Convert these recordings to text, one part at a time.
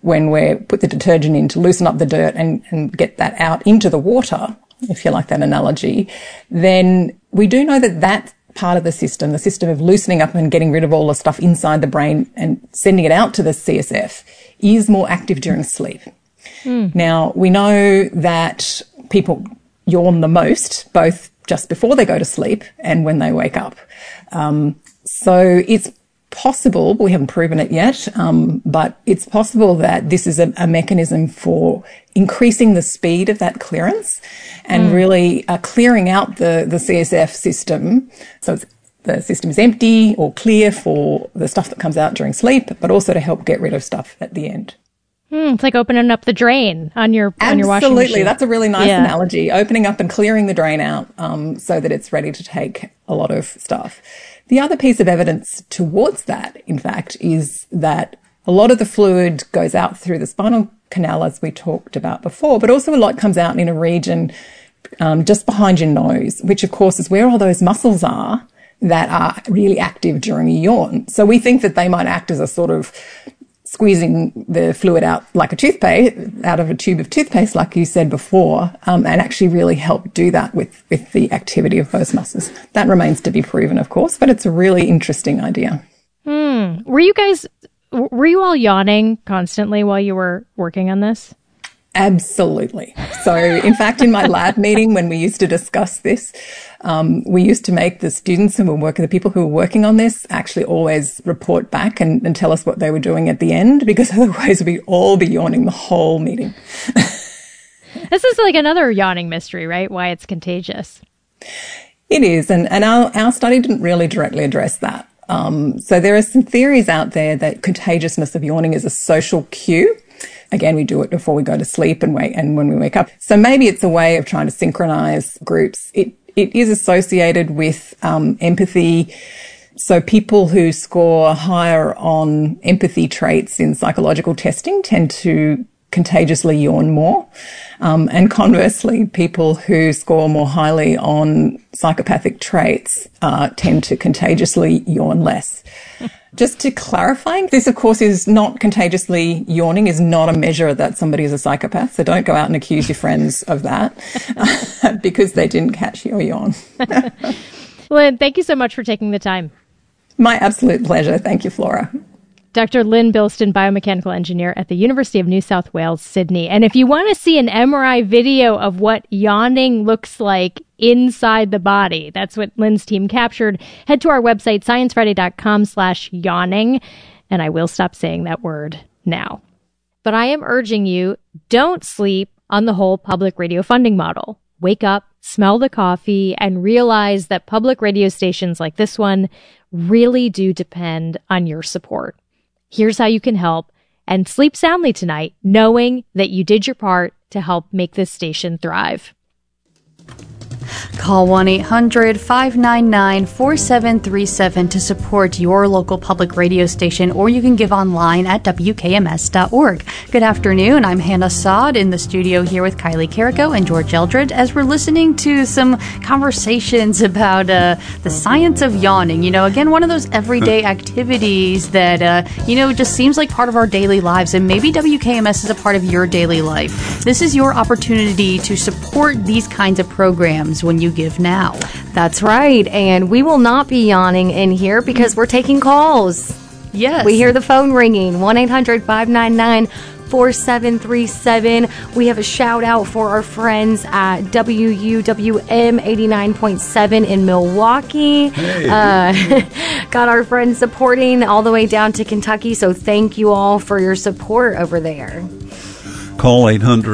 when we put the detergent in to loosen up the dirt and get that out into the water, if you like that analogy, then we do know that that part of the system of loosening up and getting rid of all the stuff inside the brain and sending it out to the CSF, is more active during sleep. Now, we know that people yawn the most, both just before they go to sleep and when they wake up. So it's possible, we haven't proven it yet, but it's possible that this is a mechanism for increasing the speed of that clearance and really clearing out the CSF system. So the system is empty or clear for the stuff that comes out during sleep, but also to help get rid of stuff at the end. It's like opening up the drain on your washing machine. Absolutely. That's a really nice analogy. Opening up and clearing the drain out so that it's ready to take a lot of stuff. The other piece of evidence towards that, in fact, is that a lot of the fluid goes out through the spinal canal, as we talked about before, but also a lot comes out in a region just behind your nose, which, of course, is where all those muscles are that are really active during a yawn. So we think that they might act as a sort of squeezing the fluid out like a toothpaste, out of a tube of toothpaste, like you said before, and actually really help do that with the activity of those muscles. That remains to be proven, of course, but it's a really interesting idea. Were you all yawning constantly while you were working on this? Absolutely. So, in fact, in my lab meeting, when we used to discuss this, we used to make the students the people who were working on this actually always report back and tell us what they were doing at the end, because otherwise we'd all be yawning the whole meeting. This is like another yawning mystery, right? Why it's contagious. It is. And our study didn't really directly address that. So there are some theories out there that contagiousness of yawning is a social cue. Again, we do it before we go to sleep and when we wake up. So maybe it's a way of trying to synchronize groups. It is associated with empathy. So people who score higher on empathy traits in psychological testing tend to contagiously yawn more. And conversely, people who score more highly on psychopathic traits tend to contagiously yawn less. Just to clarify, this, of course, is not contagiously yawning, is not a measure that somebody is a psychopath. So don't go out and accuse your friends of that because they didn't catch your yawn. Lynn, thank you so much for taking the time. My absolute pleasure. Thank you, Flora. Dr. Lynn Bilston, biomechanical engineer at the University of New South Wales, Sydney. And if you want to see an MRI video of what yawning looks like inside the body, that's what Lynn's team captured, head to our website, sciencefriday.com/yawning. And I will stop saying that word now. But I am urging you, don't sleep on the whole public radio funding model. Wake up, smell the coffee, and realize that public radio stations like this one really do depend on your support. Here's how you can help, and sleep soundly tonight, knowing that you did your part to help make this station thrive. Call 1-800-599-4737 to support your local public radio station, or you can give online at WKMS.org. Good afternoon. I'm Hannah Saad in the studio here with Kylie Carrico and George Eldred as we're listening to some conversations about the science of yawning. You know, again, one of those everyday activities that, just seems like part of our daily lives, and maybe WKMS is a part of your daily life. This is your opportunity to support these kinds of programs when you give now. That's right. And we will not be yawning in here because we're taking calls. Yes. We hear the phone ringing. 1-800-599-4737. We have a shout out for our friends at WUWM 89.7 in Milwaukee. Hey. Got our friends supporting all the way down to Kentucky. So thank you all for your support over there. Call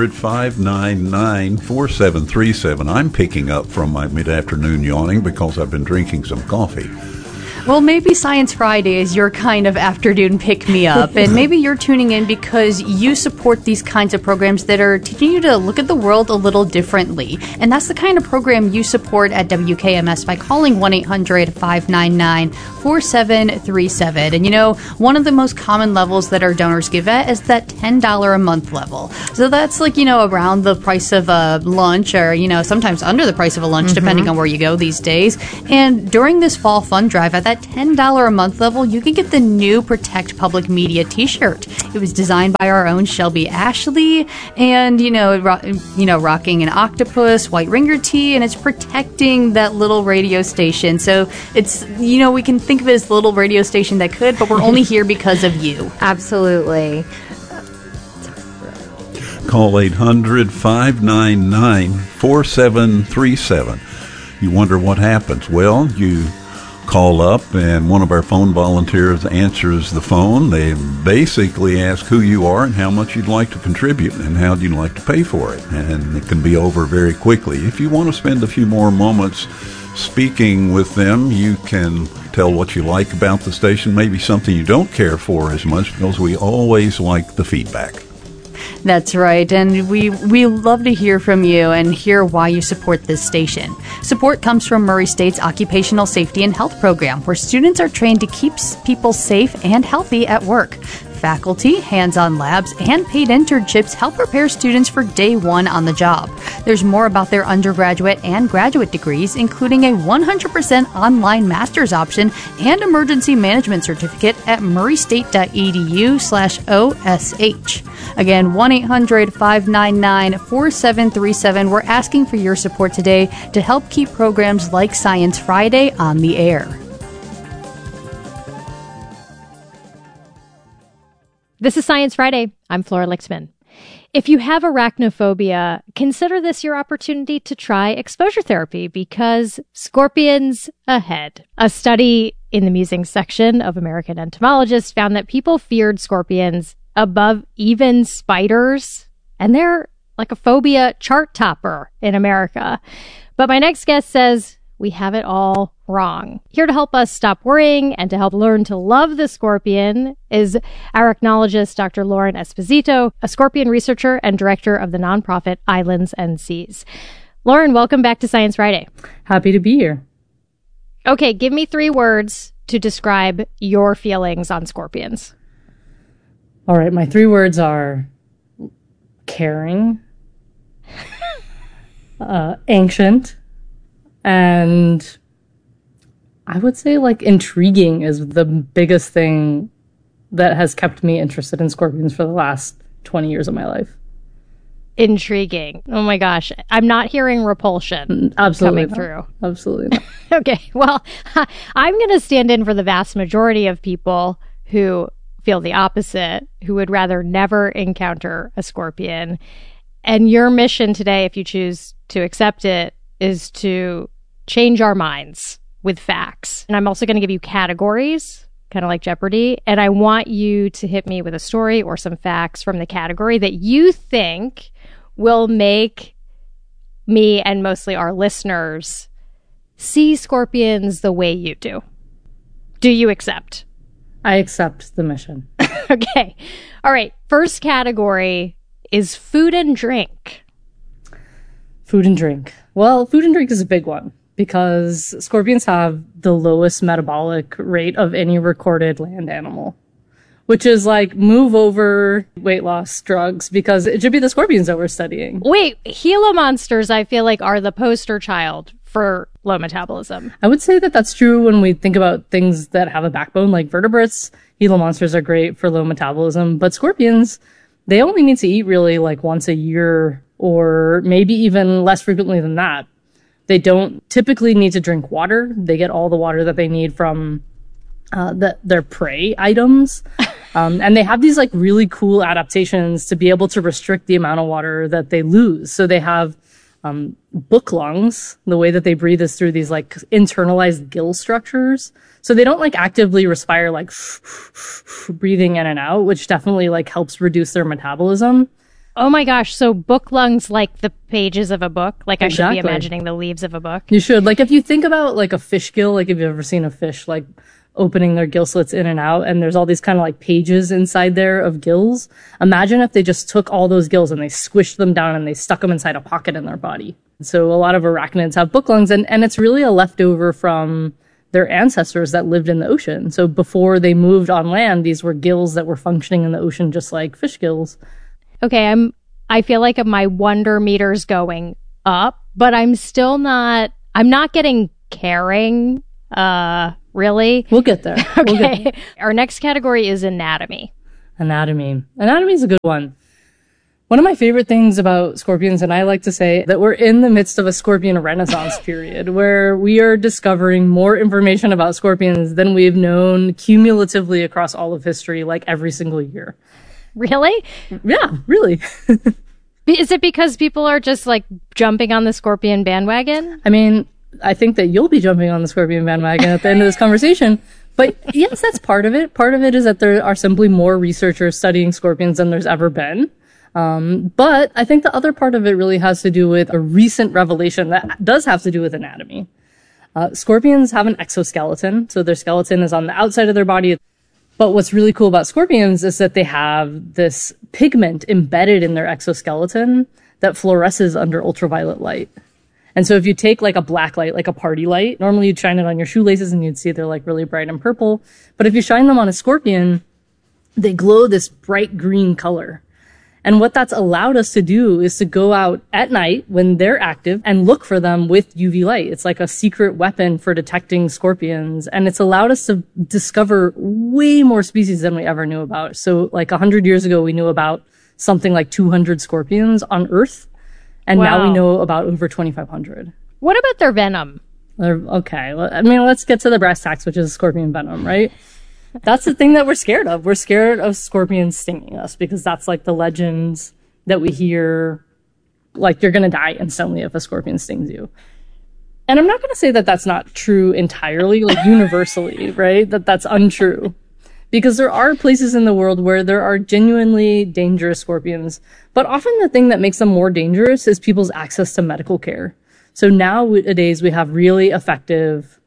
800-599-4737. I'm picking up from my mid-afternoon yawning because I've been drinking some coffee. Well, maybe Science Friday is your kind of afternoon pick-me-up, and maybe you're tuning in because you support these kinds of programs that are teaching you to look at the world a little differently. And that's the kind of program you support at WKMS by calling 1-800-599-4737. And one of the most common levels that our donors give at is that $10 a month level. So that's around the price of a lunch, or, sometimes under the price of a lunch, depending on where you go these days. And during this fall fund drive, at that that $10 a month level, you can get the new Protect Public Media t-shirt. It was designed by our own Shelby Ashley, and, rocking an octopus, white ringer tee, and it's protecting that little radio station. So it's, we can think of it as the little radio station that could, but we're only here because of you. Absolutely. Call 800-599-4737. You wonder what happens. Well, you call up and one of our phone volunteers answers the phone. They basically ask who you are and how much you'd like to contribute and how you'd like to pay for it. And it can be over very quickly. If you want to spend a few more moments speaking with them, you can tell what you like about the station, maybe something you don't care for as much, because we always like the feedback. That's right, and we love to hear from you and hear why you support this station. Support comes from Murray State's Occupational Safety and Health Program, where students are trained to keep people safe and healthy at work. Faculty, hands-on labs, and paid internships help prepare students for day one on the job. There's more about their undergraduate and graduate degrees, including a 100% online master's option and emergency management certificate at murraystate.edu/OSH. Again, 1-800-599-4737. We're asking for your support today to help keep programs like Science Friday on the air. This is Science Friday. I'm Flora Lixman. If you have arachnophobia, consider this your opportunity to try exposure therapy because scorpions ahead. A study in the musings section of American Entomologists found that people feared scorpions above even spiders, and they're like a phobia chart topper in America. But my next guest says we have it all wrong. Here to help us stop worrying and to help learn to love the scorpion is arachnologist Dr. Lauren Esposito, a scorpion researcher and director of the nonprofit Islands and Seas. Lauren, welcome back to Science Friday. Happy to be here. Okay, give me 3 words to describe your feelings on scorpions. All right, my 3 words are caring, ancient, and I would say intriguing is the biggest thing that has kept me interested in scorpions for the last 20 years of my life. Intriguing. Oh my gosh. I'm not hearing repulsion Absolutely coming through. Absolutely not. Okay. Well, I'm going to stand in for the vast majority of people who feel the opposite, who would rather never encounter a scorpion. And your mission today, if you choose to accept it, is to change our minds with facts. And I'm also going to give you categories, kind of like Jeopardy. And I want you to hit me with a story or some facts from the category that you think will make me and mostly our listeners see scorpions the way you do. Do you accept? I accept the mission. Okay. All right. First category is food and drink. Food and drink. Well, food and drink is a big one because scorpions have the lowest metabolic rate of any recorded land animal, which is move over weight loss drugs because it should be the scorpions that we're studying. Wait, Gila monsters, I feel like, are the poster child for low metabolism. I would say that that's true when we think about things that have a backbone, like vertebrates. Gila monsters are great for low metabolism, but scorpions, they only need to eat really once a year or maybe even less frequently than that. They don't typically need to drink water. They get all the water that they need from their prey items. And they have these really cool adaptations to be able to restrict the amount of water that they lose. So they have book lungs. The way that they breathe is through these internalized gill structures. So they don't actively respire breathing in and out, which definitely helps reduce their metabolism. Oh my gosh. So book lungs like the pages of a book? Exactly. I should be imagining the leaves of a book? You should. If you think about a fish gill, if you've ever seen a fish opening their gill slits in and out, and there's all these kind of pages inside there of gills. Imagine if they just took all those gills and they squished them down and they stuck them inside a pocket in their body. So a lot of arachnids have book lungs, and it's really a leftover from their ancestors that lived in the ocean. So before they moved on land, these were gills that were functioning in the ocean just like fish gills. Okay, I feel like my wonder meter's going up, but I'm not getting caring Really? We'll get there. Okay. Our next category is anatomy. Anatomy. Anatomy is a good one. One of my favorite things about scorpions, and I like to say that we're in the midst of a scorpion renaissance period where we are discovering more information about scorpions than we've known cumulatively across all of history, like every single year. Really? Yeah, really. Is it because people are just like jumping on the scorpion bandwagon? I mean, I think that you'll be jumping on the scorpion bandwagon at the end of this conversation. But yes, that's part of it. Part of it is that there are simply more researchers studying scorpions than there's ever been. But I think the other part of it really has to do with a recent revelation that does have to do with anatomy. Scorpions have an exoskeleton, so their skeleton is on the outside of their body. But what's really cool about scorpions is that they have this pigment embedded in their exoskeleton that fluoresces under ultraviolet light. And so if you take like a black light, like a party light, normally you'd shine it on your shoelaces and you'd see they're like really bright and purple. But if you shine them on a scorpion, they glow this bright green color. And what that's allowed us to do is to go out at night when they're active and look for them with UV light. It's like a secret weapon for detecting scorpions. And it's allowed us to discover way more species than we ever knew about. So like 100 years ago, we knew about something like 200 scorpions on Earth. And now we know about over 2,500. What about their venom? Okay. I mean, let's get to the brass tacks, which is scorpion venom, right? That's the thing that we're scared of. We're scared of scorpions stinging us because that's like the legends that we hear, like you're going to die instantly if a scorpion stings you. And I'm not going to say that that's not true entirely, like universally, right? That's untrue. Because there are places in the world where there are genuinely dangerous scorpions. But often the thing that makes them more dangerous is people's access to medical care. So nowadays we have really effective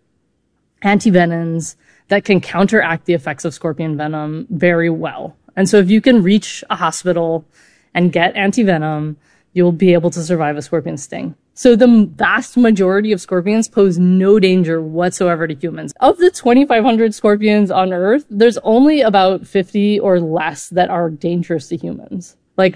antivenoms that can counteract the effects of scorpion venom very well. And so if you can reach a hospital and get antivenom, you'll be able to survive a scorpion sting. So the vast majority of scorpions pose no danger whatsoever to humans. Of the 2,500 scorpions on Earth, there's only about 50 or less that are dangerous to humans. Like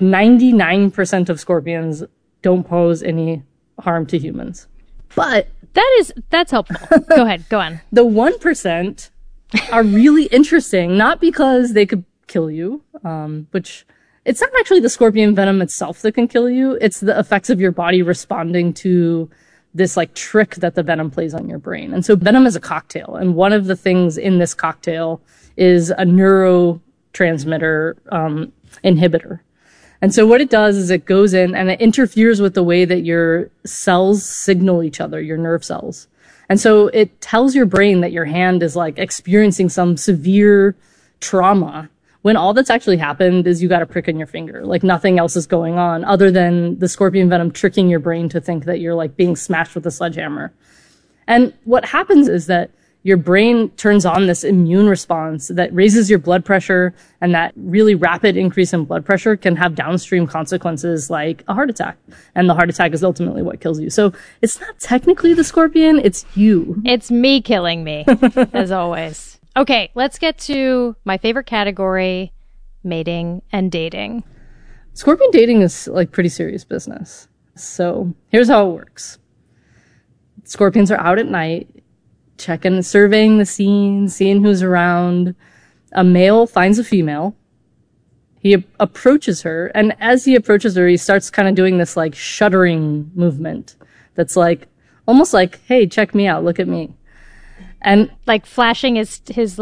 99% of scorpions don't pose any harm to humans. But that's helpful. Go ahead, go on. The 1% are really interesting, not because they could kill you, which it's not actually the scorpion venom itself that can kill you. It's the effects of your body responding to this like trick that the venom plays on your brain. And so venom is a cocktail. And one of the things in this cocktail is a neurotransmitter inhibitor. And so what it does is it goes in and it interferes with the way that your cells signal each other, your nerve cells. And so it tells your brain that your hand is like experiencing some severe trauma when all that's actually happened is you got a prick in your finger. Like nothing else is going on other than the scorpion venom tricking your brain to think that you're like being smashed with a sledgehammer. And what happens is that your brain turns on this immune response that raises your blood pressure, and that really rapid increase in blood pressure can have downstream consequences like a heart attack. And the heart attack is ultimately what kills you. So it's not technically the scorpion, it's you. It's me killing me, as always. Okay, let's get to my favorite category, mating and dating. Scorpion dating is like pretty serious business. So here's how it works. Scorpions are out at night, surveying the scene, seeing who's around. A male finds a female. He approaches her, and as he approaches her, he starts kind of doing this like shuddering movement that's like almost like, hey, check me out, look at me. And like flashing his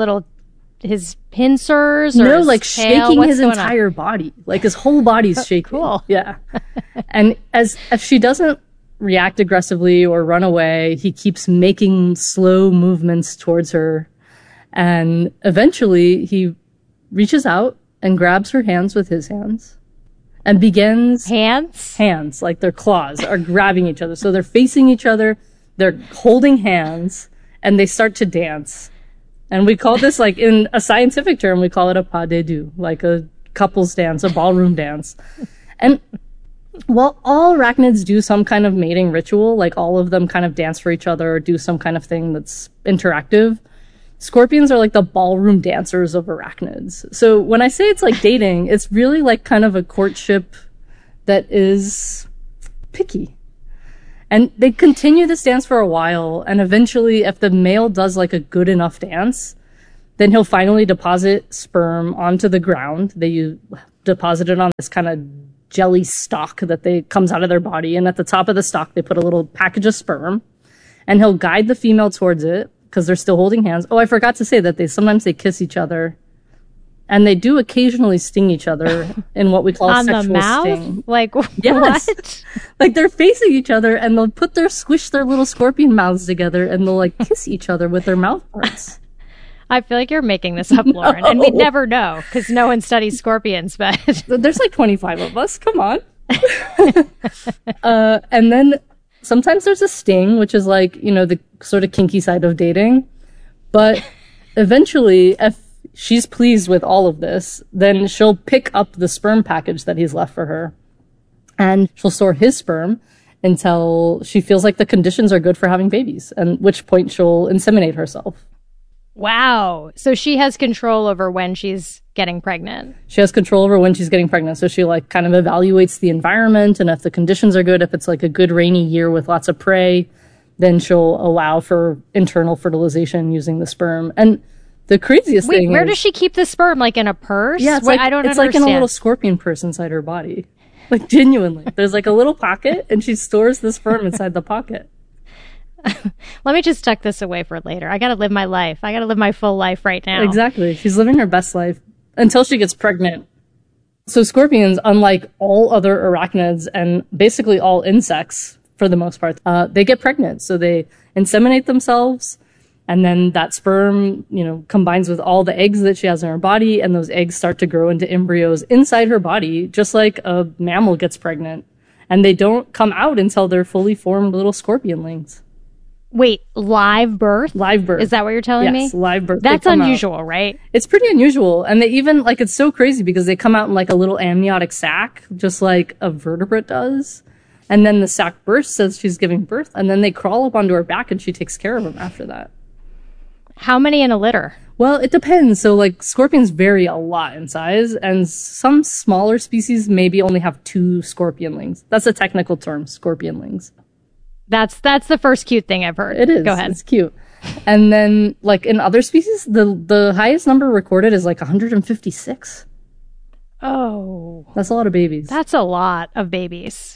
pincers, or no, his like tail? shaking What's his going on? entire body, like his whole body's shaking. Cool. Yeah. And if she doesn't react aggressively or run away, he keeps making slow movements towards her, and eventually he reaches out and grabs her hands with his hands and begins hands like their claws are grabbing each other, so they're facing each other, they're holding hands, and they start to dance. And we call this, like in a scientific term, we call it a pas de deux, like a couples dance, a ballroom dance. And while all arachnids do some kind of mating ritual, like all of them kind of dance for each other or do some kind of thing that's interactive, scorpions are like the ballroom dancers of arachnids. So when I say it's like dating, it's really like kind of a courtship that is picky. And they continue this dance for a while, and eventually, if the male does like a good enough dance, then he'll finally deposit sperm onto the ground. They deposit it on this kind of jelly stalk that comes out of their body, and at the top of the stalk, they put a little package of sperm, and he'll guide the female towards it because they're still holding hands. Oh, I forgot to say that sometimes they kiss each other, and they do occasionally sting each other in what we call a sexual on the mouth? sting. Like, Yes. what? Like they're facing each other, and they'll squish their little scorpion mouths together, and they'll like kiss each other with their mouth parts. I feel like you're making this up, Lauren. And we'd never know because no one studies scorpions, but There's like 25 of us. Come on. And then sometimes there's a sting, which is like, the sort of kinky side of dating. But eventually, if she's pleased with all of this, then she'll pick up the sperm package that he's left for her. And she'll store his sperm until she feels like the conditions are good for having babies, at which point she'll inseminate herself. wow. So she has control over when she's getting pregnant. She has control over when she's getting pregnant. So she like kind of evaluates the environment, and if the conditions are good, if it's like a good rainy year with lots of prey, then she'll allow for internal fertilization using the sperm. And the craziest thing where is, does she keep the sperm? Like in a purse? yeah, it's Wait, like, I don't it's understand. like in a little scorpion purse inside her body. Like genuinely. There's like a little pocket, and she stores the sperm inside the pocket. Let me just tuck this away for later. I got to live my life. I got to live my full life right now. Exactly. She's living her best life until she gets pregnant. So scorpions, unlike all other arachnids and basically all insects for the most part, they get pregnant. So they inseminate themselves, and then that sperm, combines with all the eggs that she has in her body, and those eggs start to grow into embryos inside her body, just like a mammal gets pregnant. And they don't come out until they're fully formed little scorpionlings. Wait, live birth? Live birth. Is that what you're telling me? Yes, live birth. That's They come out. unusual, right? It's pretty unusual. And they even, it's so crazy because they come out in like a little amniotic sac, just like a vertebrate does. And then the sac bursts as she's giving birth, and then they crawl up onto her back, and she takes care of them after that. How many in a litter? Well, it depends. So scorpions vary a lot in size, and some smaller species maybe only have 2 scorpionlings. That's a technical term, scorpionlings. That's the first cute thing I've heard. It is. Go ahead. It's cute. And then, in other species, the highest number recorded is 156. Oh. That's a lot of babies. That's a lot of babies.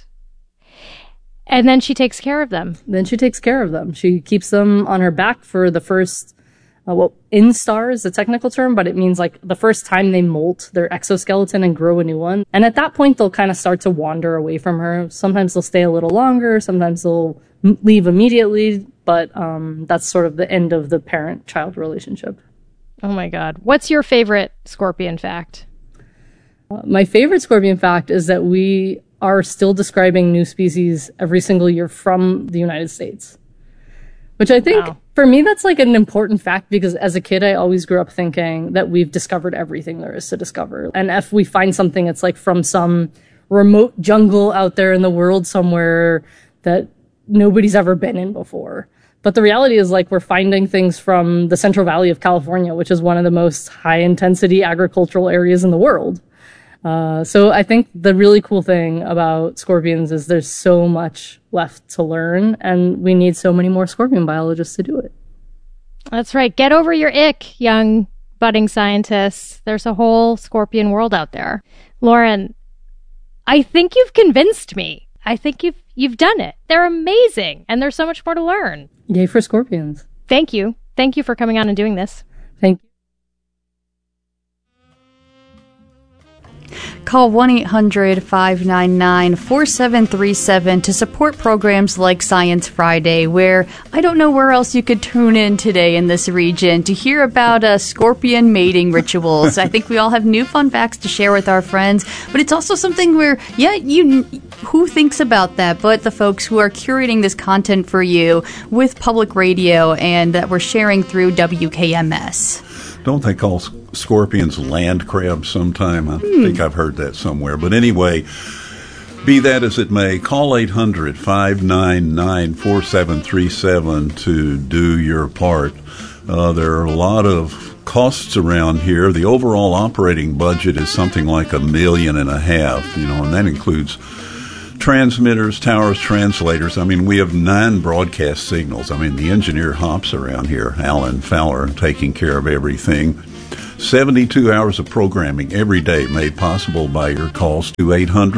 And then she takes care of them. Then she takes care of them. She keeps them on her back for the first, instar is the technical term, but it means the first time they molt their exoskeleton and grow a new one. And at that point, they'll kind of start to wander away from her. Sometimes they'll stay a little longer. Sometimes they'll leave immediately. But that's sort of the end of the parent-child relationship. Oh my God. What's your favorite scorpion fact? My favorite scorpion fact is that we are still describing new species every single year from the United States. Which I think, for me, that's an important fact, because as a kid, I always grew up thinking that we've discovered everything there is to discover. And if we find something that's from some remote jungle out there in the world somewhere that nobody's ever been in before. But the reality is we're finding things from the Central Valley of California, which is one of the most high intensity agricultural areas in the world. So I think the really cool thing about scorpions is there's so much left to learn, and we need so many more scorpion biologists to do it. That's right. Get over your ick, young budding scientists. There's a whole scorpion world out there. Lauren, I think you've convinced me. I think you've done it. They're amazing, and there's so much more to learn. Yay for scorpions. Thank you. Thank you for coming on and doing this. Thank you. Call 1-800-599-4737 to support programs like Science Friday, where I don't know where else you could tune in today in this region to hear about scorpion mating rituals. I think we all have new fun facts to share with our friends, but it's also something where, who thinks about that but the folks who are curating this content for you with public radio and that we're sharing through WKMS. Don't they call scorpions land crabs sometime? I think I've heard that somewhere. But anyway, be that as it may, call 800-599-4737 to do your part. There are a lot of costs around here. The overall operating budget is something like $1.5 million, and that includes transmitters, towers, translators. I mean, we have 9 broadcast signals. I mean, the engineer hops around here, Alan Fowler, taking care of everything. 72 hours of programming every day made possible by your calls to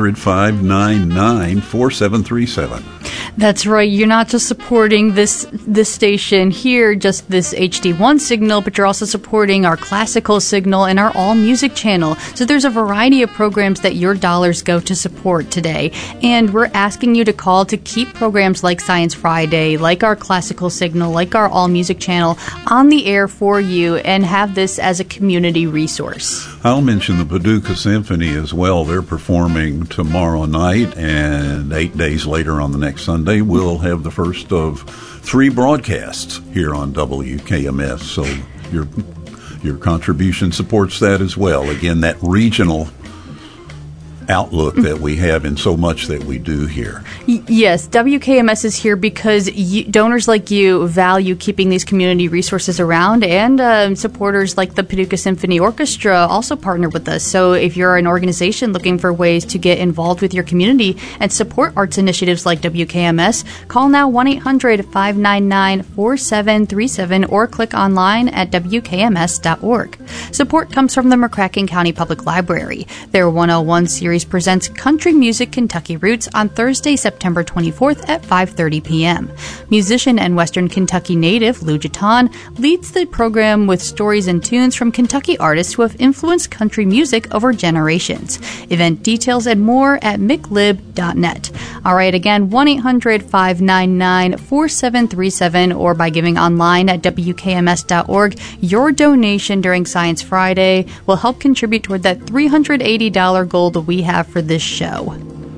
800-599-4737. That's right. You're not just supporting this station here, just this HD1 signal, but you're also supporting our classical signal and our all music channel. So there's a variety of programs that your dollars go to support today. And we're asking you to call to keep programs like Science Friday, like our classical signal, like our all music channel on the air for you and have this as a community resource. I'll mention the Paducah Symphony as well. They're performing tomorrow night, and 8 days later on the next Sunday, we'll have the first of 3 broadcasts here on WKMS. So your contribution supports that as well. Again, that regional outlook that we have in so much that we do here. Yes, WKMS is here because donors like you value keeping these community resources around, and supporters like the Paducah Symphony Orchestra also partner with us. So if you're an organization looking for ways to get involved with your community and support arts initiatives like WKMS, call now 1-800-599-4737 or click online at WKMS.org. Support comes from the McCracken County Public Library. Their 101 series presents Country Music Kentucky Roots on Thursday, September 24th at 5:30 p.m. Musician and Western Kentucky native Lou Jaton leads the program with stories and tunes from Kentucky artists who have influenced country music over generations. Event details and more at miclib.net. All right, again, 1-800-599-4737 or by giving online at WKMS.org. Your donation during Science Friday will help contribute toward that $380 goal that we have for this show.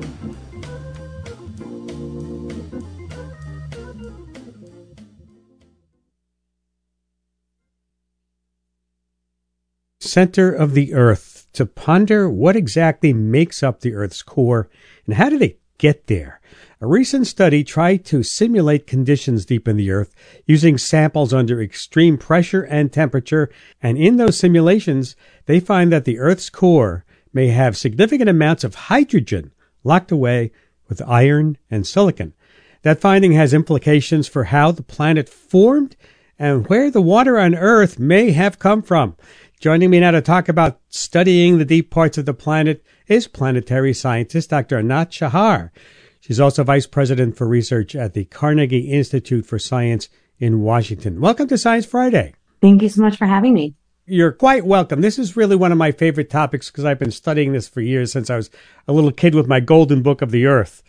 Center of the Earth, to ponder what exactly makes up the Earth's core and how did it get there. A recent study tried to simulate conditions deep in the Earth using samples under extreme pressure and temperature, and in those simulations, they find that the Earth's core may have significant amounts of hydrogen locked away with iron and silicon. That finding has implications for how the planet formed and where the water on Earth may have come from. Joining me now to talk about studying the deep parts of the planet is planetary scientist Dr. Anat Shahar. She's also Vice President for Research at the Carnegie Institute for Science in Washington. Welcome to Science Friday. Thank you so much for having me. You're quite welcome. This is really one of my favorite topics because I've been studying this for years, since I was a little kid with my golden book of the Earth.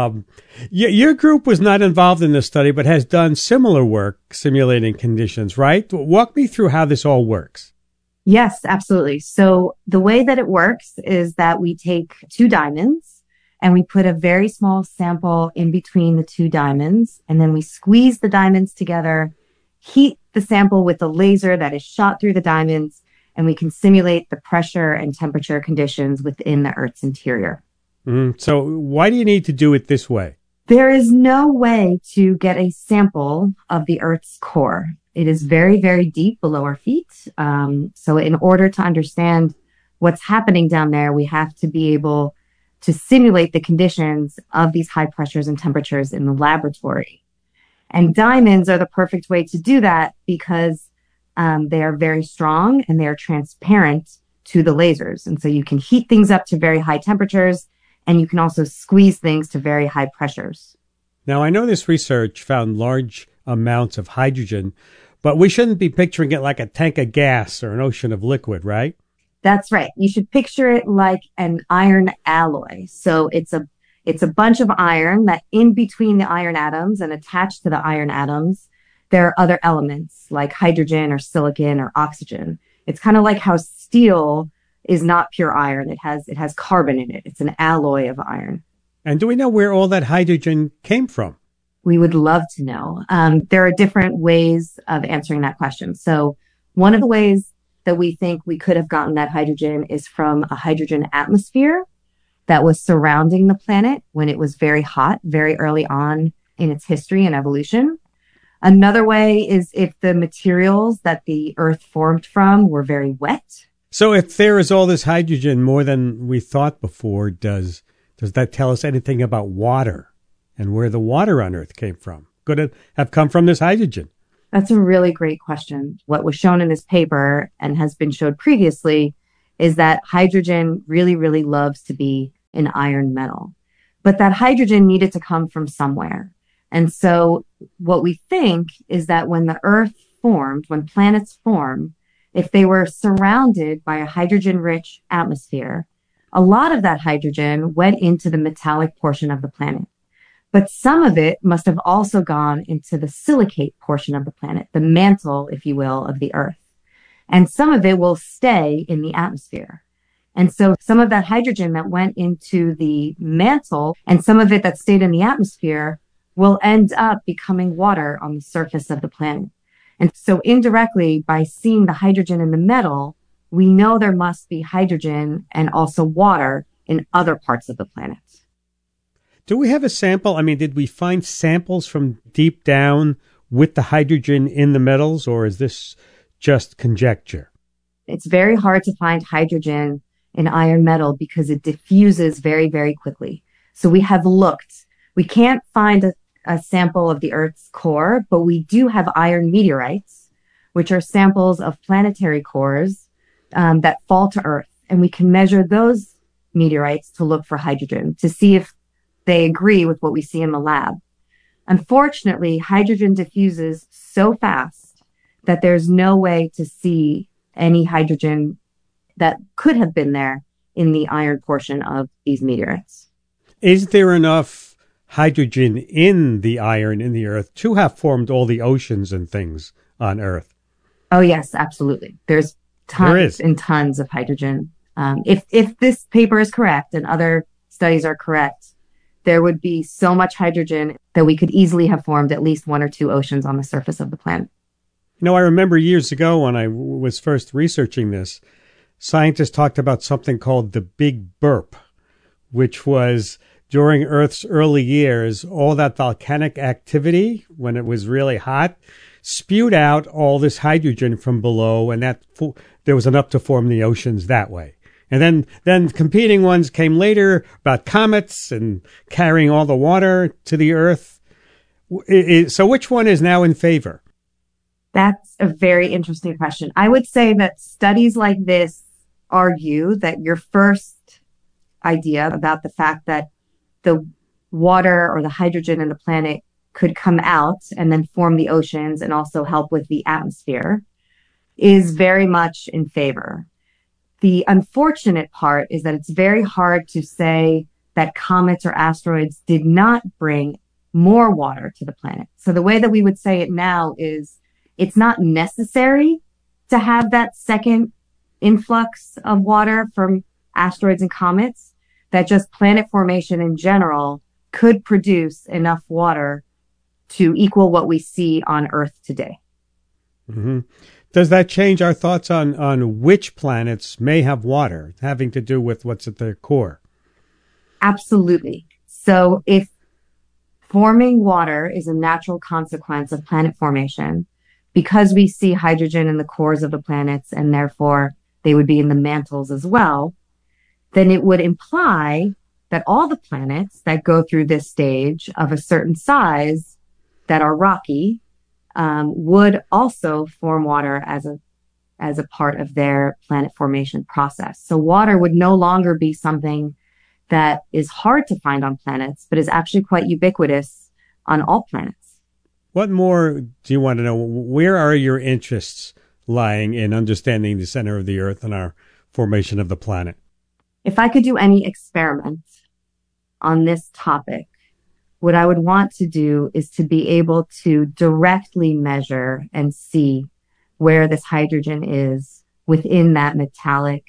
Your group was not involved in this study, but has done similar work simulating conditions, right? Walk me through how this all works. Yes, absolutely. So the way that it works is that we take 2 diamonds and we put a very small sample in between the 2 diamonds, and then we squeeze the diamonds together, heat the sample with a laser that is shot through the diamonds, and we can simulate the pressure and temperature conditions within the Earth's interior. So why do you need to do it this way? There is no way to get a sample of the Earth's core. It is very, very deep below our feet. So in order to understand what's happening down there, we have to be able to simulate the conditions of these high pressures and temperatures in the laboratory. And diamonds are the perfect way to do that because they are very strong and they are transparent to the lasers. And so you can heat things up to very high temperatures, and you can also squeeze things to very high pressures. Now, I know this research found large amounts of hydrogen, but we shouldn't be picturing it like a tank of gas or an ocean of liquid, right? That's right. You should picture it like an iron alloy. So it's a bunch of iron that in between the iron atoms and attached to the iron atoms, there are other elements like hydrogen or silicon or oxygen. It's kind of like how steel is not pure iron. It has carbon in it. It's an alloy of iron. And do we know where all that hydrogen came from? We would love to know. There are different ways of answering that question. So one of the ways that we think we could have gotten that hydrogen is from a hydrogen atmosphere that was surrounding the planet when it was very hot, very early on in its history and evolution. Another way is if the materials that the Earth formed from were very wet. So if there is all this hydrogen more than we thought before, does Does that tell us anything about water and where the water on Earth came from? Could it have come from this hydrogen? That's a really great question. What was shown in this paper and has been showed previously is that hydrogen really, really loves to be an iron metal. But that hydrogen needed to come from somewhere. And so what we think is that when the Earth formed, when planets form, if they were surrounded by a hydrogen-rich atmosphere, a lot of that hydrogen went into the metallic portion of the planet. But some of it must have also gone into the silicate portion of the planet, the mantle, if you will, of the Earth. And some of it will stay in the atmosphere. And so some of that hydrogen that went into the mantle and some of it that stayed in the atmosphere will end up becoming water on the surface of the planet. And so indirectly, by seeing the hydrogen in the metal, we know there must be hydrogen and also water in other parts of the planet. Do we have a sample? I mean, did we find samples from deep down with the hydrogen in the metals, or is this just conjecture? It's very hard to find hydrogen in iron metal because it diffuses very, very quickly. So we have looked. We can't find a sample of the Earth's core, but we do have iron meteorites, which are samples of planetary cores that fall to Earth. And we can measure those meteorites to look for hydrogen, to see if they agree with what we see in the lab. Unfortunately, hydrogen diffuses so fast that there's no way to see any hydrogen that could have been there in the iron portion of these meteorites. Is there enough hydrogen in the iron in the Earth to have formed all the oceans and things on Earth? Oh, yes, absolutely. There's tons and tons of hydrogen. If this paper is correct and other studies are correct, there would be so much hydrogen that we could easily have formed at least one or two oceans on the surface of the planet. You know, I remember years ago when I was first researching this, scientists talked about something called the Big Burp, which was during Earth's early years, all that volcanic activity, when it was really hot, spewed out all this hydrogen from below, and there was enough to form the oceans that way. And then competing ones came later about comets and carrying all the water to the Earth. So which one is now in favor? That's a very interesting question. I would say that studies like this argue that your first idea about the fact that the water or the hydrogen in the planet could come out and then form the oceans and also help with the atmosphere is very much in favor. The unfortunate part is that it's very hard to say that comets or asteroids did not bring more water to the planet. So the way that we would say it now is it's not necessary to have that second influx of water from asteroids and comets, that just planet formation in general could produce enough water to equal what we see on Earth today. Mm-hmm. Does that change our thoughts on which planets may have water, having to do with what's at their core? Absolutely. So if forming water is a natural consequence of planet formation, because we see hydrogen in the cores of the planets and therefore they would be in the mantles as well, then it would imply that all the planets that go through this stage of a certain size that are rocky would also form water as a part of their planet formation process. So water would no longer be something that is hard to find on planets, but is actually quite ubiquitous on all planets. What more do you want to know? Where are your interests lying in understanding the center of the Earth and our formation of the planet? If I could do any experiment on this topic, what I would want to do is to be able to directly measure and see where this hydrogen is within that metallic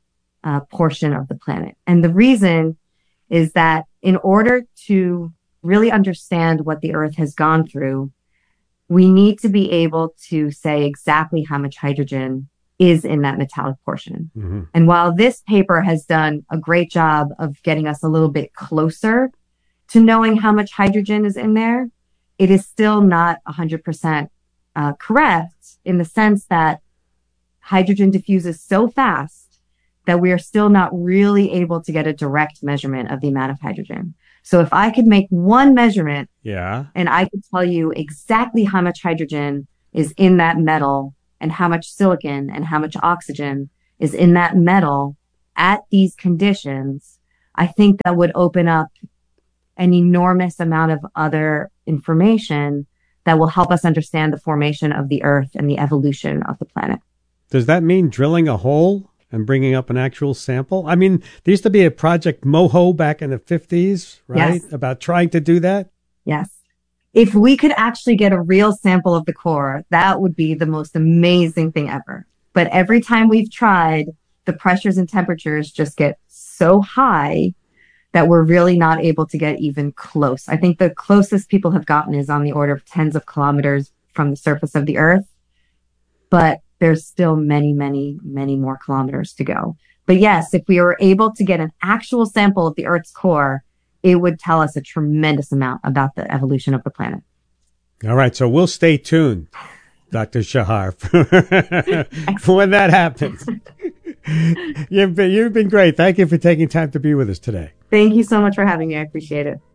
portion of the planet. And the reason is that in order to really understand what the Earth has gone through, we need to be able to say exactly how much hydrogen is in that metallic portion. Mm-hmm. And while this paper has done a great job of getting us a little bit closer to knowing how much hydrogen is in there, it is still not 100% correct in the sense that hydrogen diffuses so fast that we are still not really able to get a direct measurement of the amount of hydrogen. So if I could make one measurement, and I could tell you exactly how much hydrogen is in that metal and how much silicon and how much oxygen is in that metal at these conditions, I think that would open up an enormous amount of other information that will help us understand the formation of the Earth and the evolution of the planet. Does that mean drilling a hole and bringing up an actual sample? I mean, there used to be a Project MOHO back in the 50s, right? Yes. About trying to do that? Yes. If we could actually get a real sample of the core, that would be the most amazing thing ever. But every time we've tried, the pressures and temperatures just get so high that we're really not able to get even close. I think the closest people have gotten is on the order of tens of kilometers from the surface of the Earth. But there's still many, many, many more kilometers to go. But yes, if we were able to get an actual sample of the Earth's core, it would tell us a tremendous amount about the evolution of the planet. All right, so we'll stay tuned, Dr. Shahar, for when that happens. You've been great. Thank you for taking time to be with us today. Thank you so much for having me. I appreciate it.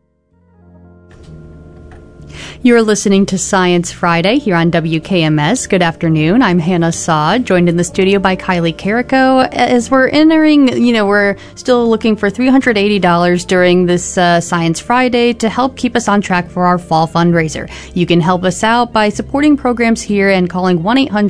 You're listening to Science Friday here on WKMS. Good afternoon. I'm Hannah Saad, joined in the studio by Kylie Carrico. As we're entering, we're still looking for $380 during this Science Friday to help keep us on track for our fall fundraiser. You can help us out by supporting programs here and calling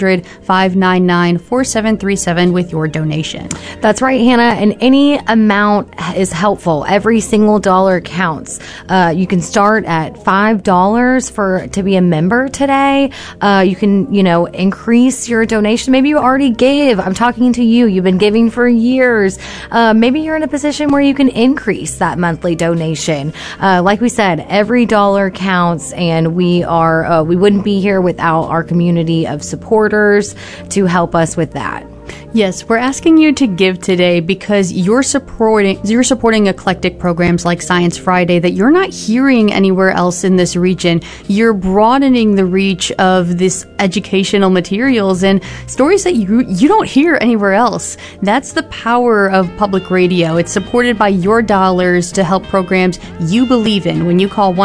1-800-599-4737 with your donation. That's right, Hannah. And any amount is helpful. Every single dollar counts. You can start at $5 to be a member today. You can, increase your donation. Maybe you already gave. I'm talking to you. You've been giving for years. Maybe you're in a position where you can increase that monthly donation. Like we said, every dollar counts, and we wouldn't be here without our community of supporters to help us with that. Yes, we're asking you to give today because you're supporting eclectic programs like Science Friday that you're not hearing anywhere else in this region. You're broadening the reach of this educational materials and stories that you don't hear anywhere else. That's the power of public radio. It's supported by your dollars to help programs you believe in when you call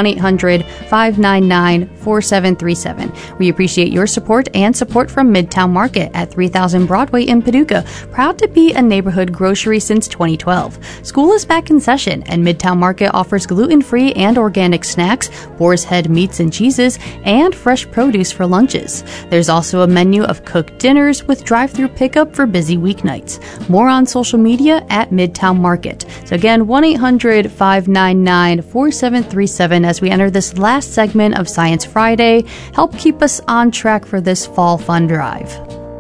1-800-599-4737. We appreciate your support and support from Midtown Market at 3000 Broadway in Paducah, proud to be a neighborhood grocery since 2012. School is back in session, and Midtown Market offers gluten-free and organic snacks, boar's head meats and cheeses, and fresh produce for lunches. There's also a menu of cooked dinners with drive-through pickup for busy weeknights. More on social media at Midtown Market. So again, 1-800-599-4737 as we enter this last segment of Science Friday. Help keep us on track for this fall fund drive.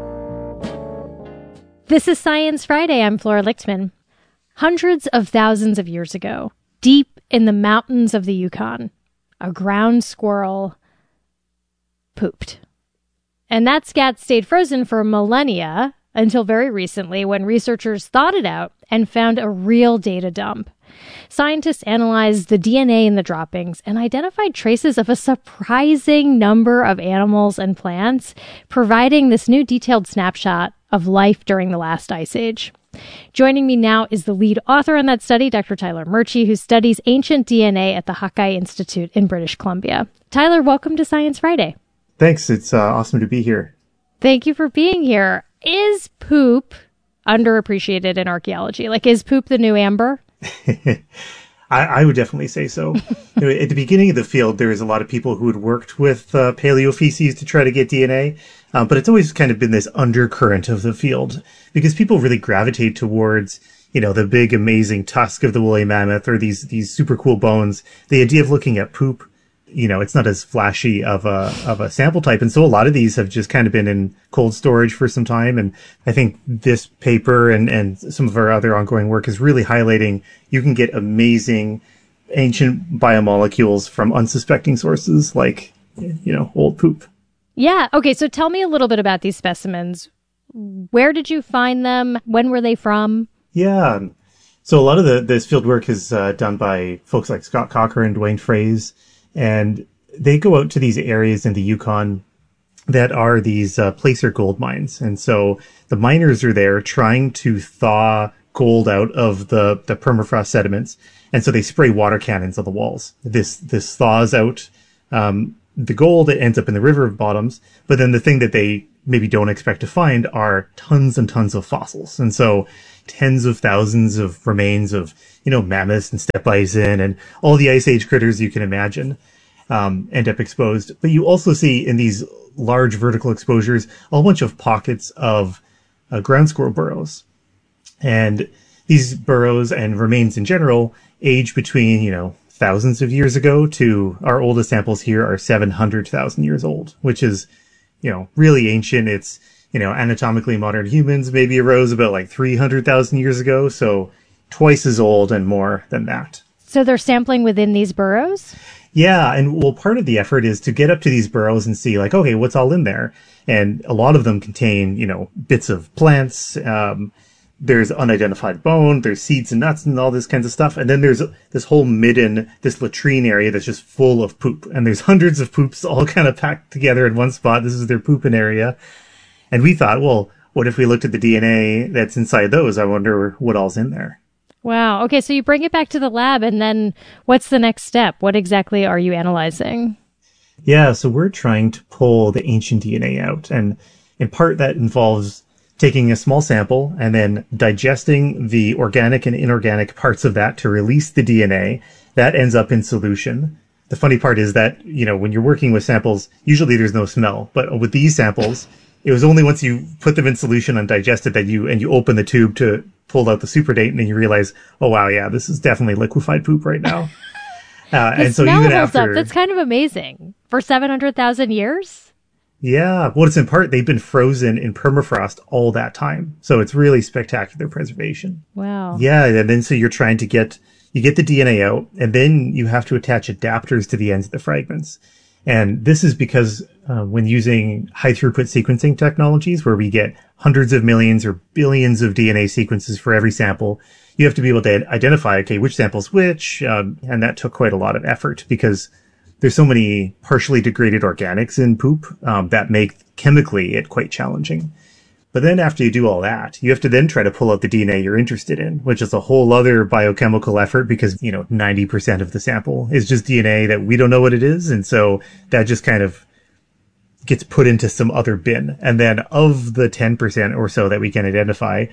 This is Science Friday. I'm Flora Lichtman. Hundreds of thousands of years ago, deep in the mountains of the Yukon, a ground squirrel pooped. And that scat stayed frozen for millennia until very recently when researchers thawed it out and found a real data dump. Scientists analyzed the DNA in the droppings and identified traces of a surprising number of animals and plants, providing this new detailed snapshot of life during the last ice age. Joining me now is the lead author on that study, Dr. Tyler Murchie, who studies ancient DNA at the Hawkeye Institute in British Columbia. Tyler, welcome to Science Friday. Thanks. It's awesome to be here. Thank you for being here. Is poop underappreciated in archaeology? Like, is poop the new amber? I would definitely say so. At the beginning of the field, there was a lot of people who had worked with paleofeces to try to get DNA, but it's always kind of been this undercurrent of the field because people really gravitate towards, the big, amazing tusk of the woolly mammoth or these super cool bones. The idea of looking at poop, it's not as flashy of a sample type. And so a lot of these have just kind of been in cold storage for some time. And I think this paper and some of our other ongoing work is really highlighting you can get amazing ancient biomolecules from unsuspecting sources like, old poop. Yeah. Okay. So tell me a little bit about these specimens. Where did you find them? When were they from? Yeah. So a lot of this field work is done by folks like Scott Cocker and Dwayne Fraze. And they go out to these areas in the Yukon that are these placer gold mines. And so the miners are there trying to thaw gold out of the permafrost sediments. And so they spray water cannons on the walls. This thaws out the gold that ends up in the river bottoms. But then the thing that they maybe don't expect to find are tons and tons of fossils. And so tens of thousands of remains of, mammoths and steppe bison and all the ice age critters you can imagine end up exposed. But you also see in these large vertical exposures a whole bunch of pockets of ground squirrel burrows. And these burrows and remains in general age between, thousands of years ago to our oldest samples here are 700,000 years old, which is, really ancient. It's, anatomically modern humans maybe arose about like 300,000 years ago. So twice as old and more than that. So they're sampling within these burrows? Yeah. And part of the effort is to get up to these burrows and see like, okay, what's all in there? And a lot of them contain, bits of plants. There's unidentified bone, there's seeds and nuts and all this kinds of stuff. And then there's this whole midden, this latrine area that's just full of poop. And there's hundreds of poops all kind of packed together in one spot. This is their pooping area. And we thought, well, what if we looked at the DNA that's inside those? I wonder what all's in there. Wow. Okay, so you bring it back to the lab, and then what's the next step? What exactly are you analyzing? Yeah, so we're trying to pull the ancient DNA out. And in part that involves taking a small sample and then digesting the organic and inorganic parts of that to release the DNA. That ends up in solution. The funny part is that, when you're working with samples, usually there's no smell. But with these samples, it was only once you put them in solution and digested that you open the tube to pull out the superdate, and then you realize, oh wow, yeah, this is definitely liquefied poop right now. And so even after, that's kind of amazing for 700,000 years. Yeah, well, it's in part they've been frozen in permafrost all that time, so it's really spectacular preservation. Wow. Yeah, and then so you're trying to get the DNA out, and then you have to attach adapters to the ends of the fragments. And this is because when using high throughput sequencing technologies, where we get hundreds of millions or billions of DNA sequences for every sample, you have to be able to identify, okay, which sample's which, and that took quite a lot of effort because there's so many partially degraded organics in poop that make chemically it quite challenging. But then after you do all that, you have to then try to pull out the DNA you're interested in, which is a whole other biochemical effort because, 90% of the sample is just DNA that we don't know what it is. And so that just kind of gets put into some other bin. And then of the 10% or so that we can identify,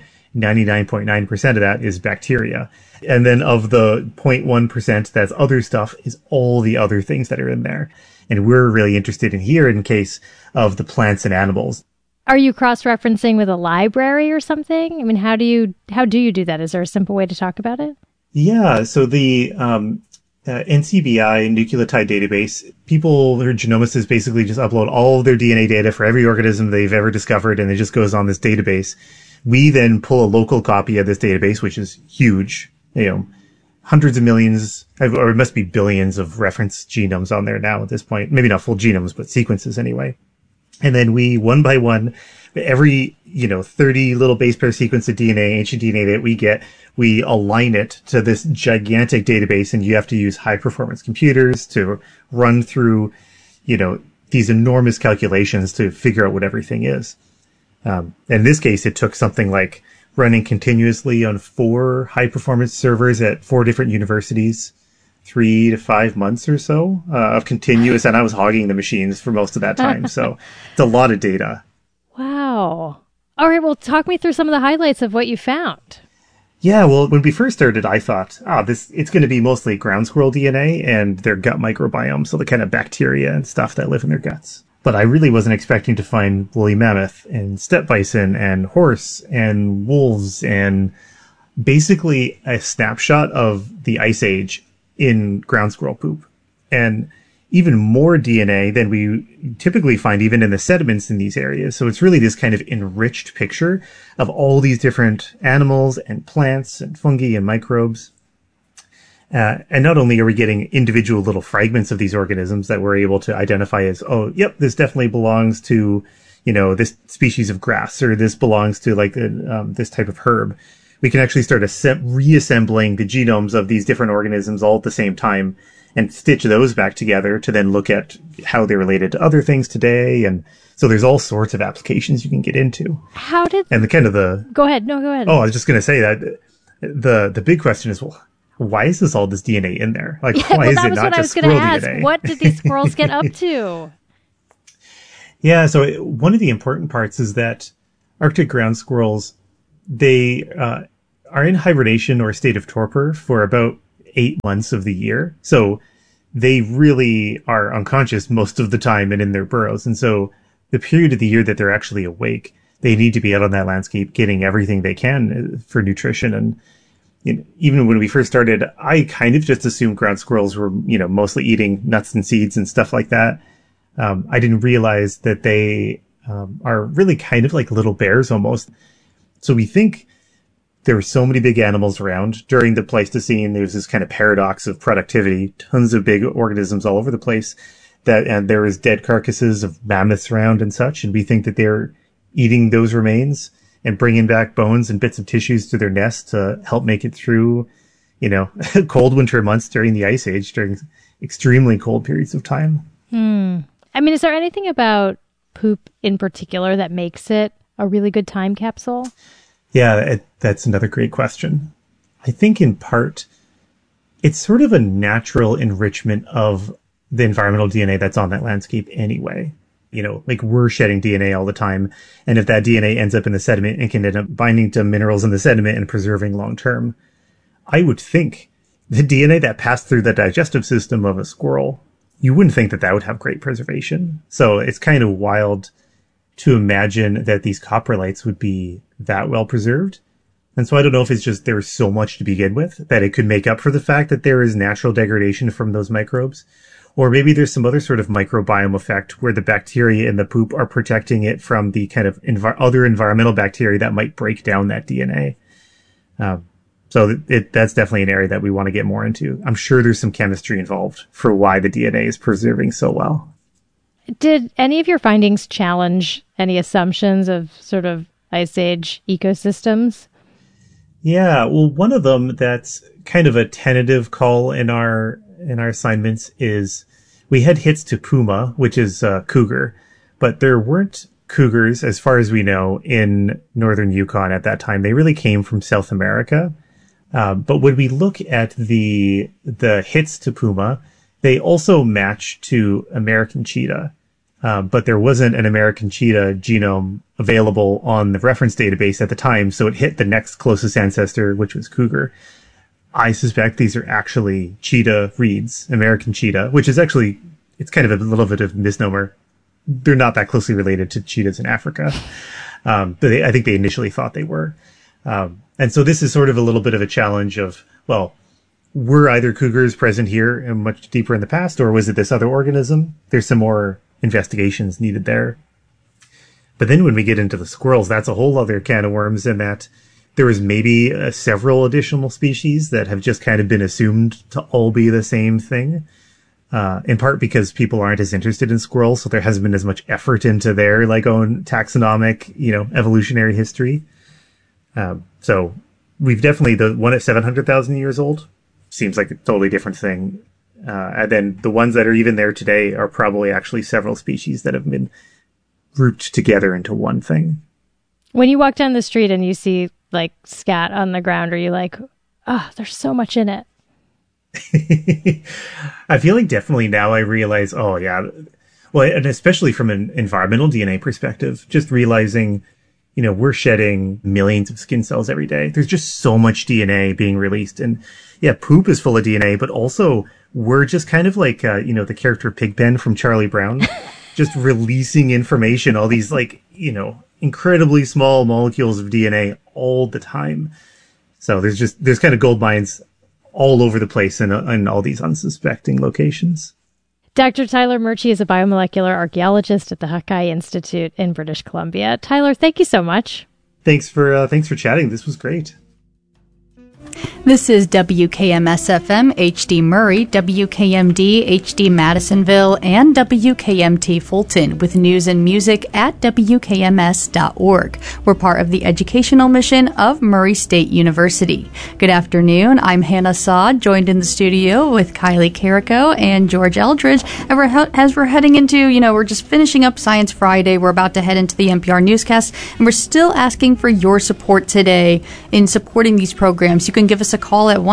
99.9% of that is bacteria. And then of the 0.1% that's other stuff is all the other things that are in there. And we're really interested in here in case of the plants and animals. Are you cross-referencing with a library or something? I mean, how do you do that? Is there a simple way to talk about it? Yeah, so the NCBI nucleotide database, their genomicists basically just upload all of their DNA data for every organism they've ever discovered, and it just goes on this database. We then pull a local copy of this database, which is huge, hundreds of millions, or it must be billions of reference genomes on there now at this point. Maybe not full genomes, but sequences anyway. And then we, one by one, every, 30 little base pair sequence of DNA, ancient DNA that we get, we align it to this gigantic database, and you have to use high performance computers to run through, these enormous calculations to figure out what everything is. In this case, it took something like running continuously on 4 high performance servers at 4 different universities, 3 to 5 months or so of continuous, and I was hogging the machines for most of that time. So it's a lot of data. Wow. All right, well, talk me through some of the highlights of what you found. Yeah, well, when we first started, I thought, it's going to be mostly ground squirrel DNA and their gut microbiome, so the kind of bacteria and stuff that live in their guts. But I really wasn't expecting to find woolly mammoth and steppe bison and horse and wolves and basically a snapshot of the ice age in ground squirrel poop, and even more DNA than we typically find even in the sediments in these areas. So it's really this kind of enriched picture of all these different animals and plants and fungi and microbes. And not only are we getting individual little fragments of these organisms that we're able to identify as, oh, yep, this definitely belongs to, this species of grass, or this belongs to like this type of herb. we can actually start reassembling the genomes of these different organisms all at the same time and stitch those back together to then look at how they're related to other things today. And so there's all sorts of applications you can get into. And Go ahead. No, go ahead. Oh, I was just going to say that the big question is, well, why is this all this DNA in there? Like, why is it not just squirrel DNA? What did these squirrels get up to? Yeah, so one of the important parts is that Arctic ground squirrels, they are in hibernation or a state of torpor for about 8 months of the year. So they really are unconscious most of the time and in their burrows. And so the period of the year that they're actually awake, they need to be out on that landscape getting everything they can for nutrition. And even when we first started, I kind of just assumed ground squirrels were, mostly eating nuts and seeds and stuff like that. I didn't realize that they are really kind of like little bears almost. So we think there were so many big animals around during the Pleistocene. There's this kind of paradox of productivity, tons of big organisms all over the place, and there was dead carcasses of mammoths around and such. And we think that they're eating those remains and bringing back bones and bits of tissues to their nest to help make it through, cold winter months during the Ice Age, during extremely cold periods of time. I mean, is there anything about poop in particular that makes it a really good time capsule? Yeah, that's another great question. I think in part, it's sort of a natural enrichment of the environmental DNA that's on that landscape anyway. Like we're shedding DNA all the time. And if that DNA ends up in the sediment, it can end up binding to minerals in the sediment and preserving long term. I would think the DNA that passed through the digestive system of a squirrel, you wouldn't think that would have great preservation. So it's kind of wild to imagine that these coprolites would be that well preserved. And so I don't know if it's just there's so much to begin with that it could make up for the fact that there is natural degradation from those microbes. Or maybe there's some other sort of microbiome effect where the bacteria in the poop are protecting it from the kind of other environmental bacteria that might break down that DNA. So that's definitely an area that we want to get more into. I'm sure there's some chemistry involved for why the DNA is preserving so well. Did any of your findings challenge any assumptions of sort of Ice Age ecosystems? Yeah, well, one of them that's kind of a tentative call in our assignments is we had hits to puma, which is cougar, but there weren't cougars, as far as we know, in northern Yukon at that time. They really came from South America. But when we look at the hits to puma, they also match to American cheetah. But there wasn't an American cheetah genome available on the reference database at the time, so it hit the next closest ancestor, which was cougar. I suspect these are actually cheetah reeds, American cheetah, which is actually, it's kind of a little bit of a misnomer. They're not that closely related to cheetahs in Africa. But I think they initially thought they were. And so this is sort of a little bit of a challenge of, well, were either cougars present here and much deeper in the past, or was it this other organism? There's some more investigations needed there. But then when we get into the squirrels, that's a whole other can of worms, in that there was maybe several additional species that have just kind of been assumed to all be the same thing. In part because people aren't as interested in squirrels, so there hasn't been as much effort into their own taxonomic, evolutionary history. So we've definitely, the one at 700,000 years old seems like a totally different thing. And then the ones that are even there today are probably actually several species that have been grouped together into one thing. When you walk down the street and you see scat on the ground, are you like, oh, there's so much in it? I feel like definitely now I realize, oh yeah. Well, and especially from an environmental DNA perspective, just realizing, we're shedding millions of skin cells every day. There's just so much DNA being released. And yeah, poop is full of DNA, but also we're just kind of like, the character Pigpen from Charlie Brown, just releasing information, all these incredibly small molecules of DNA all the time. So there's kind of gold mines all over the place in all these unsuspecting locations. Dr. Tyler Murchie is a biomolecular archaeologist at the Hakai Institute in British Columbia. Tyler, thank you so much. Thanks for chatting. This was great. This is WKMS-FM HD Murray, WKMD HD Madisonville, and WKMT Fulton with news and music at WKMS.org. We're part of the educational mission of Murray State University. Good afternoon. I'm Hannah Sod, joined in the studio with Kylie Carrico and George Eldridge. And as we're heading into, we're just finishing up Science Friday. We're about to head into the NPR newscast, and we're still asking for your support today in supporting these programs. You can give us a call at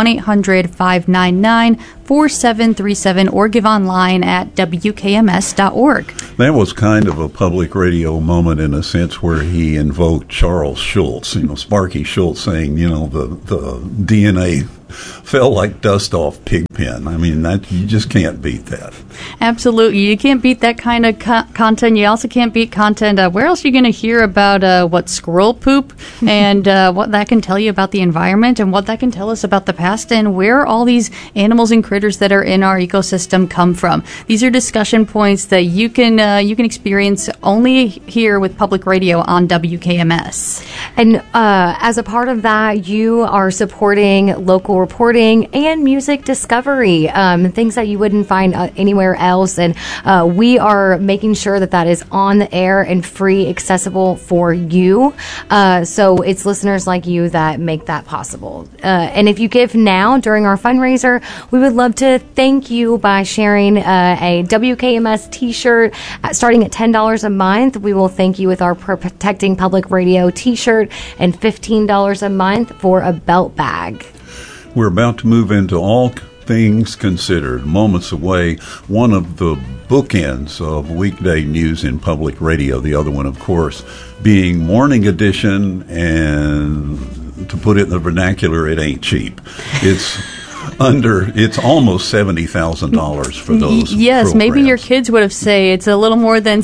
1-800-599-4737 or give online at WKMS.org. That was kind of a public radio moment in a sense where he invoked Charles Schultz, Sparky Schultz saying, the DNA fell like dust off Pigpen. I mean, you just can't beat that. Absolutely. You can't beat that kind of content. You also can't beat content. Where else are you going to hear about what squirrel poop and what that can tell you about the environment and what that can tell us about the past and where all these animals and critters that are in our ecosystem come from? These are discussion points that you can experience only here with public radio on WKMS. And as a part of that, you are supporting local reporting and music discovery, things that you wouldn't find anywhere else. And we are making sure that is on the air and free, accessible for you. So it's listeners like you that make that possible. And if you give now during our fundraiser, we would love to thank you by sharing a WKMS t-shirt starting at $10 a month. We will thank you with our Protecting Public Radio t-shirt and $15 a month for a belt bag. We're about to move into All Things Considered, moments away. One of the bookends of weekday news in public radio. The other one, of course, being Morning Edition, and to put it in the vernacular, it ain't cheap. It's almost $70,000 for those. Yes, programs. Maybe your kids would have said it's a little more than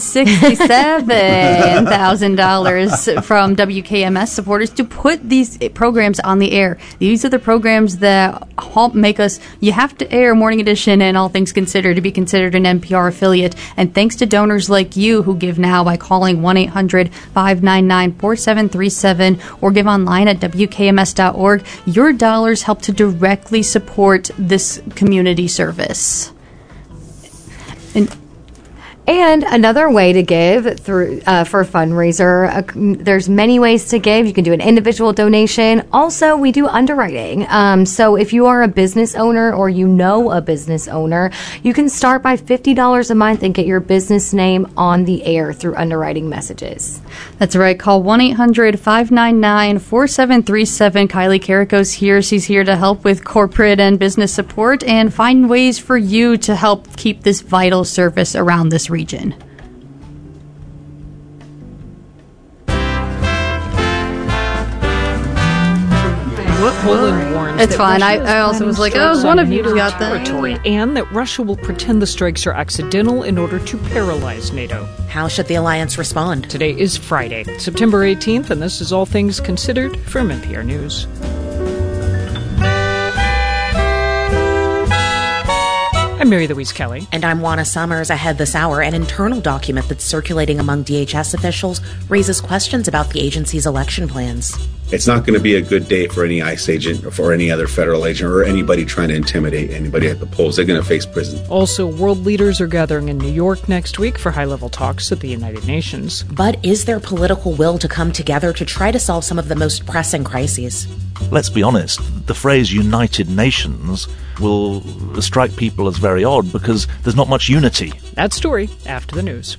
$67,000 from WKMS supporters to put these programs on the air. These are the programs that help make us. You have to air Morning Edition and All Things Considered to be considered an NPR affiliate. And thanks to donors like you who give now by calling 1-800-599-4737 or give online at WKMS.org, your dollars help to directly support this community service. And another way to give through for a fundraiser, there's many ways to give. You can do an individual donation. Also, we do underwriting. So if you are a business owner or you know a business owner, you can start by $50 a month and get your business name on the air through underwriting messages. That's right. Call 1-800-599-4737. Kylie Carrico's here. She's here to help with corporate and business support and find ways for you to help keep this vital service around this region. Poland warns it's that fine. Russia I also was like, oh, one of you got that. Territory, and that Russia will pretend the strikes are accidental in order to paralyze NATO. How should the alliance respond? Today is Friday, September 18th, and this is All Things Considered from NPR News. I'm Mary Louise Kelly. And I'm Juana Summers. Ahead this hour, an internal document that's circulating among DHS officials raises questions about the agency's election plans. It's not going to be a good day for any ICE agent or for any other federal agent or anybody trying to intimidate anybody at the polls. They're going to face prison. Also, world leaders are gathering in New York next week for high-level talks at the United Nations. But is there political will to come together to try to solve some of the most pressing crises? Let's be honest, the phrase United Nations will strike people as very odd because there's not much unity. That story after the news.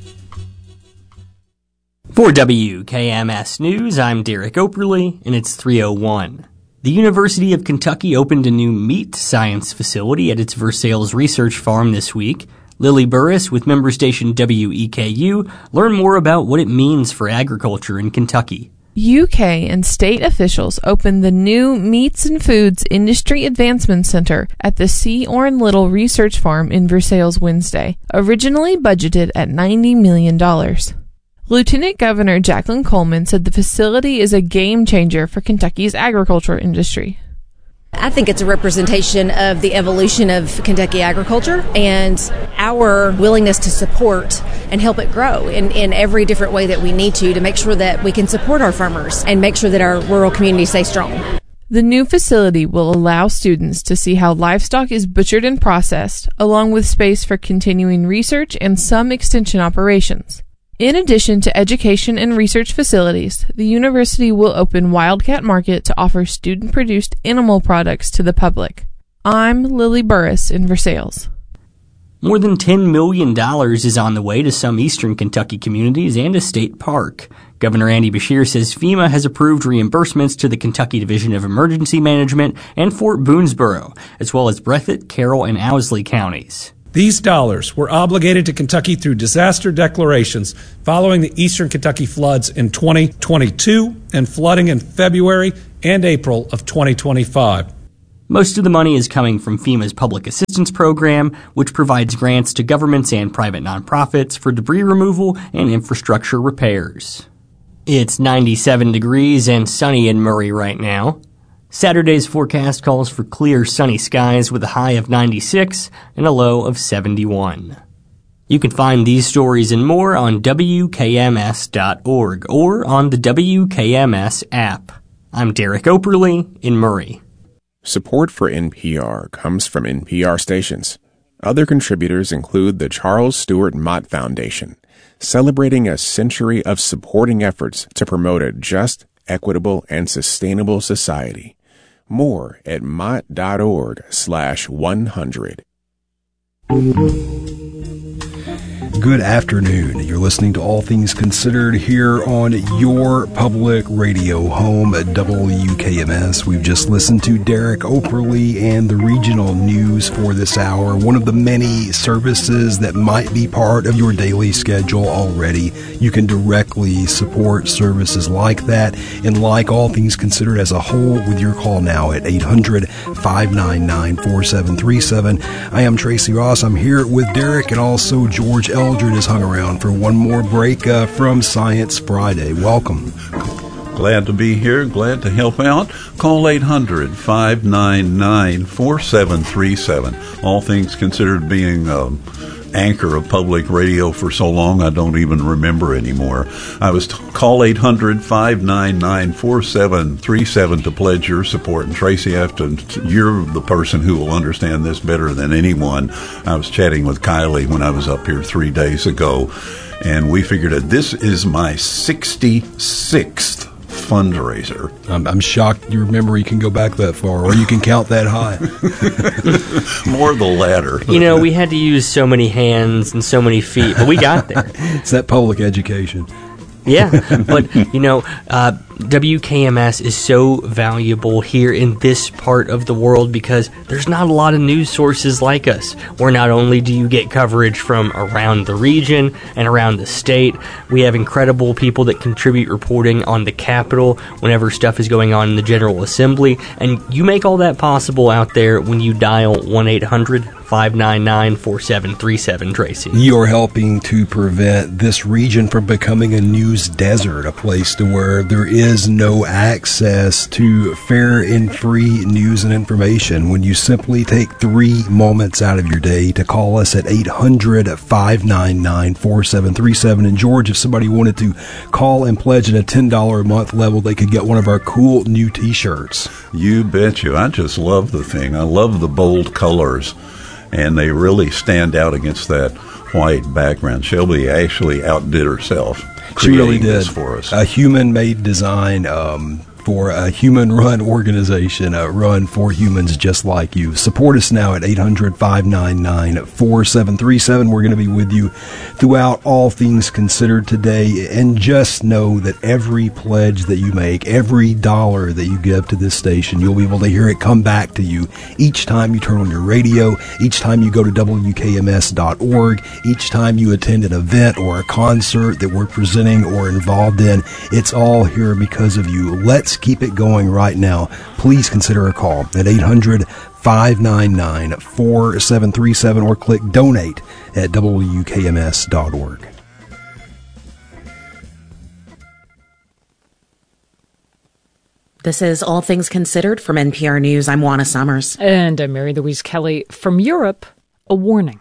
For WKMS News, I'm Derek Operly, and it's 3:01. The University of Kentucky opened a new meat science facility at its Versailles Research Farm this week. Lily Burris with member station WEKU learned more about what it means for agriculture in Kentucky. UK and state officials opened the new Meats and Foods Industry Advancement Center at the C. Orrin Little Research Farm in Versailles Wednesday, originally budgeted at $90 million. Lieutenant Governor Jacqueline Coleman said the facility is a game changer for Kentucky's agriculture industry. I think it's a representation of the evolution of Kentucky agriculture and our willingness to support and help it grow in every different way that we need to make sure that we can support our farmers and make sure that our rural communities stay strong. The new facility will allow students to see how livestock is butchered and processed, along with space for continuing research and some extension operations. In addition to education and research facilities, the university will open Wildcat Market to offer student-produced animal products to the public. I'm Lily Burris in Versailles. More than $10 million is on the way to some eastern Kentucky communities and a state park. Governor Andy Beshear says FEMA has approved reimbursements to the Kentucky Division of Emergency Management and Fort Boonesboro, as well as Breathitt, Carroll, and Owsley counties. These dollars were obligated to Kentucky through disaster declarations following the eastern Kentucky floods in 2022 and flooding in February and April of 2025. Most of the money is coming from FEMA's Public Assistance Program, which provides grants to governments and private nonprofits for debris removal and infrastructure repairs. It's 97 degrees and sunny in Murray right now. Saturday's forecast calls for clear, sunny skies with a high of 96 and a low of 71. You can find these stories and more on WKMS.org or on the WKMS app. I'm Derek Operly in Murray. Support for NPR comes from NPR stations. Other contributors include the Charles Stewart Mott Foundation, celebrating a century of supporting efforts to promote a just, equitable, and sustainable society. More at mott.org/100. Good afternoon. You're listening to All Things Considered here on your public radio home at WKMS. We've just listened to Derek Operly and the regional news for this hour, one of the many services that might be part of your daily schedule already. You can directly support services like that and like All Things Considered as a whole with your call now at 800-599-4737. I am Tracy Ross. I'm here with Derek, and also George Eldred has hung around for one more break from Science Friday. Welcome. Glad to be here. Glad to help out. Call 800-599-4737. All Things Considered, being anchor of public radio for so long, I don't even remember anymore. I was call 800-599-4737 to pledge your support. And Tracy, you're the person who will understand this better than anyone. I was chatting with Kylie when I was up here 3 days ago, and we figured that this is my 66th fundraiser. I'm shocked your memory can go back that far, or you can count that high. More the latter. You know, we had to use so many hands and so many feet, but we got there. It's that public education. Yeah, but, WKMS is so valuable here in this part of the world because there's not a lot of news sources like us, where not only do you get coverage from around the region and around the state, we have incredible people that contribute reporting on the Capitol whenever stuff is going on in the General Assembly, and you make all that possible out there when you dial 1-800-599-4737, Tracy. You're helping to prevent this region from becoming a news desert, a place to where there is no access to fair and free news and information, when you simply take 3 moments out of your day to call us at 800-599-4737. And George, if somebody wanted to call and pledge at a $10 a month level, they could get one of our cool new t-shirts. You bet you. I just love the thing. I love the bold colors, and they really stand out against that white background. Shelby actually outdid herself. She really did. This for us. A human-made design for a human-run organization, run for humans just like you. Support us now at 800-599-4737. We're going to be with you throughout All Things Considered today. And just know that every pledge that you make, every dollar that you give to this station, you'll be able to hear it come back to you each time you turn on your radio, each time you go to WKMS.org, each time you attend an event or a concert that we're presenting or involved in. It's all here because of you. Let's keep it going right now. Please consider a call at 800-599-4737 or click donate at WKMS.org. This is All Things Considered from NPR News. I'm Juana Summers. And I'm Mary Louise Kelly. From Europe, a warning.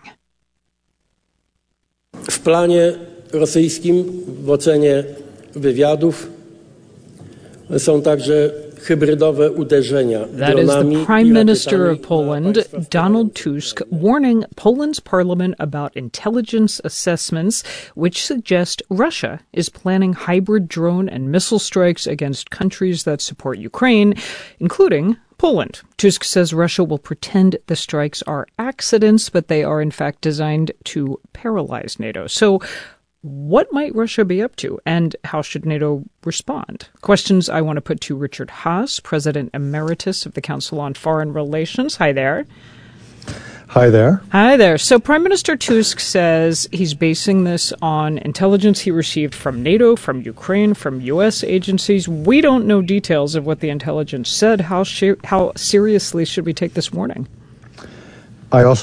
W planie rosyjskim w ocenie wywiadów są także That is the Prime Minister of Poland, Donald Tusk, warning Poland's parliament about intelligence assessments which suggest Russia is planning hybrid drone and missile strikes against countries that support Ukraine, including Poland. Tusk says Russia will pretend the strikes are accidents, but they are in fact designed to paralyze NATO. So what might Russia be up to, and how should NATO respond? Questions I want to put to Richard Haass, President Emeritus of the Council on Foreign Relations. Hi there. Hi there. Hi there. So Prime Minister Tusk says he's basing this on intelligence he received from NATO, from Ukraine, from U.S. agencies. We don't know details of what the intelligence said. How seriously should we take this warning? I also